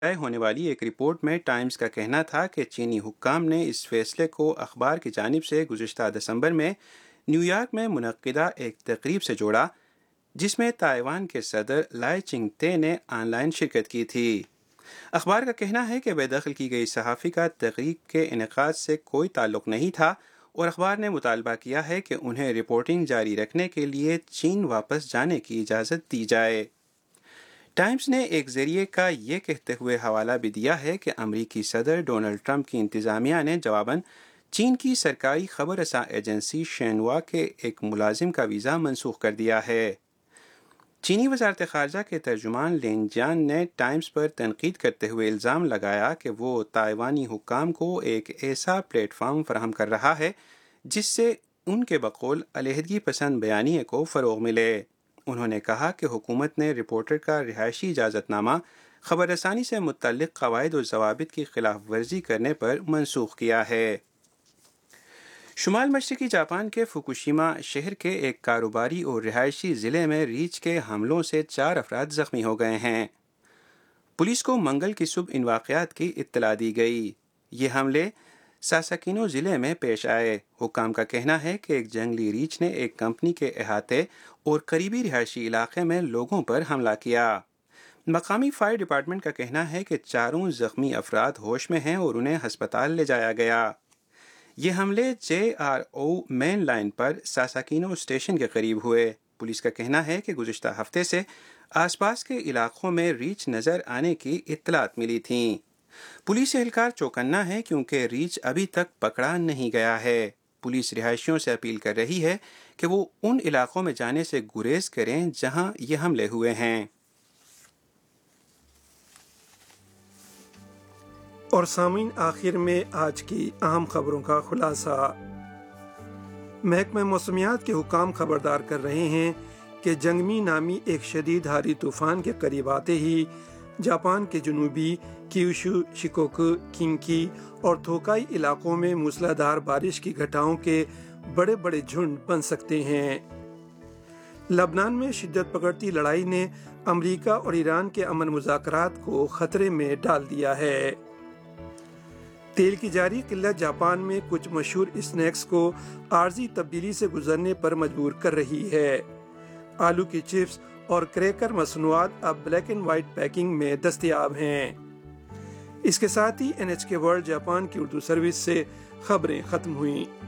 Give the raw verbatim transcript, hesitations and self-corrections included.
طے ہونے والی ایک رپورٹ میں ٹائمز کا کہنا تھا کہ چینی حکام نے اس فیصلے کو اخبار کی جانب سے گزشتہ دسمبر میں نیو یارک میں منعقدہ ایک تقریب سے جوڑا، جس میں تائیوان کے صدر لائی چنگ تے نے آن لائن شرکت کی تھی۔ اخبار کا کہنا ہے کہ بے دخل کی گئی صحافی کا تقریب کے انعقاد سے کوئی تعلق نہیں تھا، اور اخبار نے مطالبہ کیا ہے کہ انہیں رپورٹنگ جاری رکھنے کے لیے چین واپس جانے کی اجازت دی جائے۔ ٹائمز نے ایک ذریعے کا یہ کہتے ہوئے حوالہ بھی دیا ہے کہ امریکی صدر ڈونلڈ ٹرمپ کی انتظامیہ نے جواباً چین کی سرکاری خبر رساں ایجنسی شینوا کے ایک ملازم کا ویزا منسوخ کر دیا ہے۔ چینی وزارت خارجہ کے ترجمان لین جیان نے ٹائمز پر تنقید کرتے ہوئے الزام لگایا کہ وہ تائیوانی حکام کو ایک ایسا پلیٹ فارم فراہم کر رہا ہے جس سے ان کے بقول علیحدگی پسند بیانیے کو فروغ ملے۔ انہوں نے کہا کہ حکومت نے رپورٹر کا رہائشی اجازت نامہ خبر رسانی سے متعلق قواعد و ضوابط کی خلاف ورزی کرنے پر منسوخ کیا ہے۔ شمال مشرقی جاپان کے فوکوشیما شہر کے ایک کاروباری اور رہائشی ضلع میں ریچھ کے حملوں سے چار افراد زخمی ہو گئے ہیں۔ پولیس کو منگل کی صبح ان واقعات کی اطلاع دی گئی۔ یہ حملے ساساکینو ضلع میں پیش آئے۔ حکام کا کہنا ہے کہ ایک جنگلی ریچھ نے ایک کمپنی کے احاطے اور قریبی رہائشی علاقے میں لوگوں پر حملہ کیا۔ مقامی فائر ڈپارٹمنٹ کا کہنا ہے کہ چاروں زخمی افراد ہوش میں ہیں اور انہیں ہسپتال لے جایا گیا۔ یہ حملے جے آر او مین لائن پر ساساکینو اسٹیشن کے قریب ہوئے۔ پولیس کا کہنا ہے کہ گزشتہ ہفتے سے آس پاس کے علاقوں میں ریچھ نظر آنے کی اطلاعات ملی تھیں۔ پولیس اہلکار چوکنا ہے کیونکہ ریچھ ابھی تک پکڑا نہیں گیا ہے۔ پولیس رہائشیوں سے اپیل کر رہی ہے کہ وہ ان علاقوں میں جانے سے گریز کریں جہاں یہ حملے ہوئے ہیں۔ اور سامعین، آخر میں آج کی اہم خبروں کا خلاصہ۔ محکمہ موسمیات کے حکام خبردار کر رہے ہیں کہ جنگمی نامی ایک شدید حاری طوفان کے قریب آتے ہی جاپان کے جنوبی کیوشو، شیکوکو، کینکی اور توکائی علاقوں میں موسلا دھار بارش کی گھٹاؤں کے بڑے بڑے جھنڈ بن سکتے ہیں۔ لبنان میں شدت پکڑتی لڑائی نے امریکہ اور ایران کے امن مذاکرات کو خطرے میں ڈال دیا ہے۔ تیل کی جاری قلت جاپان میں کچھ مشہور اسنیکس کو عارضی تبدیلی سے گزرنے پر مجبور کر رہی ہے۔ آلو کی چپس اور کریکر مصنوعات اب بلیک اینڈ وائٹ پیکنگ میں دستیاب ہیں۔ اس کے ساتھ ہی این ایچ کے ورلڈ جاپان کی اردو سروس سے خبریں ختم ہوئیں۔